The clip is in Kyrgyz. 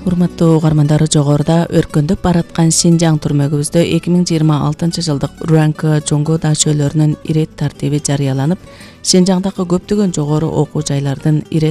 Урматтуу угармандар, жогоруда өркүндөп бараткан Шинжаң түрмөгүбүздө 2026-жылдык Руанка жоңго дашөлөрүнүн ирет тартиби жарыяланып, Шинжаңдагы көптөгөн жогору окуу жайлардын ирет